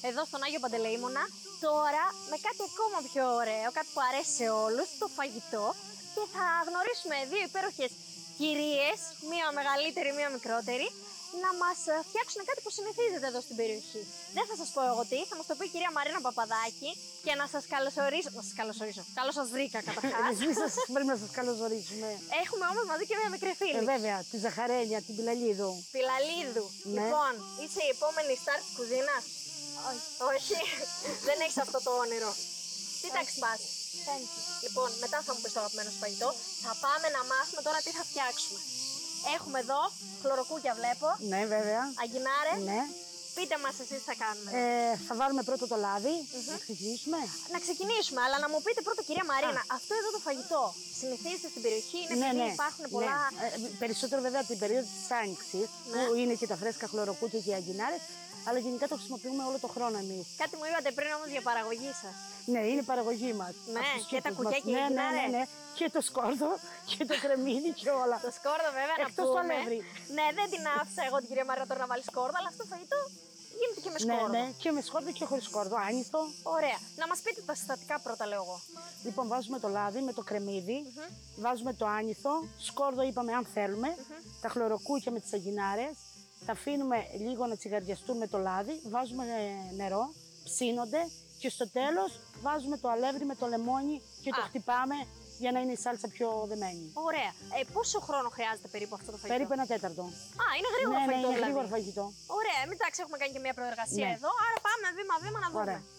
εδώ στον Άγιο Παντελεήμονα. Τώρα με κάτι ακόμα πιο ωραίο, κάτι που αρέσει σε όλους, το φαγητό. Και θα γνωρίσουμε δύο υπέροχες κυρίες, μία μεγαλύτερη, μία μικρότερη, να μας φτιάξουν κάτι που συνηθίζεται εδώ στην περιοχή. Δεν θα σας πω εγώ τι, θα μας το πει η κυρία Μαρίνα Παπαδάκη και να σας καλωσορίσω. Να σας καλωσορίσω. Καλώς σας βρήκα καταρχάς. Εμείς πρέπει να σας καλωσορίσουμε. Έχουμε όμως μαζί και μια μικρή φίλη. Βέβαια, τη Ζαχαρένια, την Πιλαλίδου. Πιλαλίδου. Ναι. Λοιπόν, είσαι η επόμενη στάρ της κουζίνας. Όχι. Δεν έχεις αυτό το όνειρο. Τι τάξη πας? Λοιπόν, μετά θα μου πεις το αγαπημένο σου φαγητό. Θα πάμε να μάθουμε τώρα τι θα φτιάξουμε. Έχουμε εδώ χλωροκούκια, βλέπω. Ναι, βέβαια. Αγκινάρες. Ναι. Πείτε μας εσείς τι θα κάνουμε. Θα βάλουμε πρώτο το λάδι. Να ξεκινήσουμε. Να ξεκινήσουμε, αλλά να μου πείτε πρώτα, κυρία Μαρίνα, αυτό εδώ το φαγητό συνηθίζεται στην περιοχή, είναι επειδή υπάρχουν πολλά. Ναι. Περισσότερο βέβαια την περίοδο της Άνοιξης, που είναι και τα φρέσκα χλωροκούκια και οι αγκινάρες, αλλά γενικά το χρησιμοποιούμε όλο το χρόνο εμείς. Κάτι μου είπατε πριν όμως για παραγωγή σας. Ναι, είναι η παραγωγή μας. Ναι, και τα κουκιά και οι αγκινάρες. Ναι. Και το σκόρδο και το κρεμμύδι και όλα. Το σκόρδο βέβαια να εκτός πούμε. το αλεύρι. Ναι, δεν την άφησα εγώ την κυρία Μαρίνα τώρα να βάλει σκόρδο, αλλά αυτό το φαγητό γίνεται και με σκόρδο. Ναι, και με σκόρδο και χωρίς σκόρδο, άνιστο. Ωραία. Να μας πείτε τα συστατικά πρώτα, λέω εγώ. Λοιπόν, βάζουμε το λάδι με το κρεμμύδι, βάζουμε το άνηθο, σκόρδο είπαμε αν θέλουμε, τα χλωροκούκια με τις αγκινάρες, τα αφήνουμε λίγο να τσιγαριαστούν με το λάδι, βάζουμε νερό, ψήνονται και στο τέλος βάζουμε το αλεύρι με το λεμόνι και το χτυπάμε για να είναι η σάλτσα πιο δεμένη. Ωραία. Πόσο χρόνο χρειάζεται περίπου αυτό το φαγητό? Περίπου 1/4. Είναι γρήγορο φαγητό. Ναι, είναι δηλαδή. γρήγορο φαγητό. Ωραία, εμείς εντάξει έχουμε κάνει και μια προεργασία εδώ, άρα πάμε βήμα-βήμα να δούμε. Ωραία.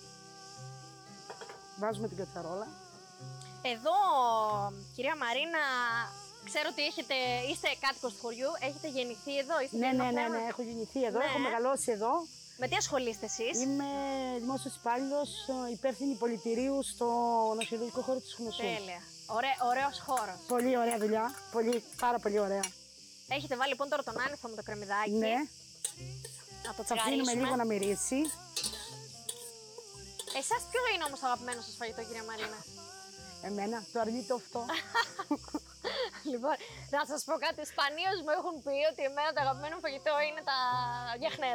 Βάζουμε την κατσαρόλα. Εδώ, κυρία Μαρίνα, ξέρω ότι είστε κάτοικος του χωριού, έχετε γεννηθεί εδώ, είστε Ναι, έχω γεννηθεί εδώ, έχω μεγαλώσει εδώ. Με τι ασχολείστε εσείς? Είμαι δημόσιος υπάλληλος, υπεύθυνη πολιτηρίου στο νοσηλευτικό χώρο της Γνωσού. Τέλεια. Ωραίος χώρος. Πολύ ωραία δουλειά. Πάρα πολύ ωραία. Έχετε βάλει λοιπόν τώρα τον άνηθο με το κρεμμυδάκι. Ναι. Να το Θα αφήνουμε λίγο να μυρίσει. Εσάς ποιο είναι όμως το αγαπημένο σας φαγητό, κυρία Μαρίνα? Εμένα, το αρνητό αυτό. Λοιπόν, να σας πω κάτι. Σπανίως μου έχουν πει ότι εμένα το αγαπημένο φαγητό είναι τα γιαχνέρα.